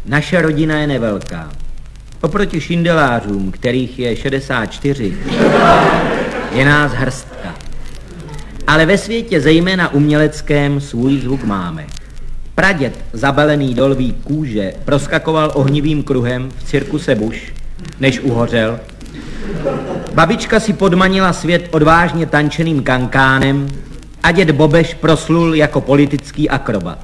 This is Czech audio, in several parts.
Naše rodina je nevelká. Oproti šindelářům, kterých je 64, je nás hrstka. Ale ve světě, zejména uměleckém, svůj zvuk máme. Praděd, zabalený do lví kůže, proskakoval ohnivým kruhem v cirkuse Bush, než uhořel. Babička si podmanila svět odvážně tančeným kankánem a děd Bobeš proslul jako politický akrobat.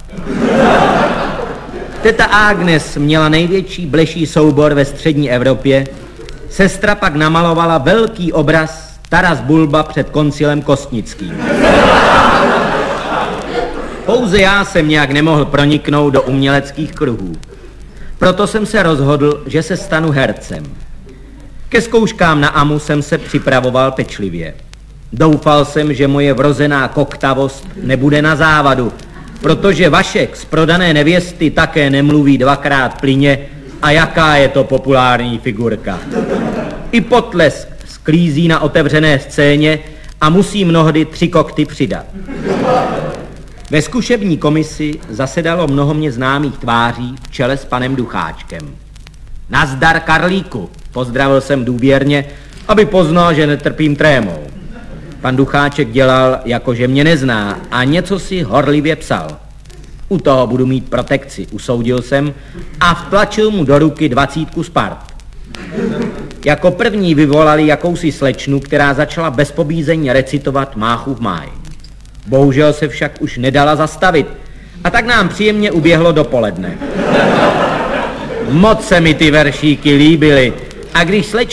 Teta Agnes měla největší bleší soubor ve střední Evropě, sestra pak namalovala velký obraz Taras Bulba před koncilem Kostnickým. Pouze já jsem nějak nemohl proniknout do uměleckých kruhů. Proto jsem se rozhodl, že se stanu hercem. Ke zkouškám na AMU jsem se připravoval pečlivě. Doufal jsem, že moje vrozená koktavost nebude na závadu, protože Vašek z Prodané nevěsty také nemluví dvakrát plyně a jaká je to populární figurka. I Potlesk sklízí na otevřené scéně a musí mnohdy 3 kokty přidat. Ve zkušební komisi zasedalo mnoho mě známých tváří v čele s panem Ducháčkem. Nazdar, Karlíku, pozdravil jsem důvěrně, aby poznal, že netrpím trémou. Pan Ducháček dělal, jako že mě nezná a něco si horlivě psal. U toho budu mít protekci, usoudil jsem a vtlačil mu do ruky 20 Spart. Jako první vyvolali jakousi slečnu, která začala bez pobízení recitovat Máchův máj. Bohužel se však už nedala zastavit a tak nám příjemně uběhlo dopoledne. Moc se mi ty veršíky líbily a když slečna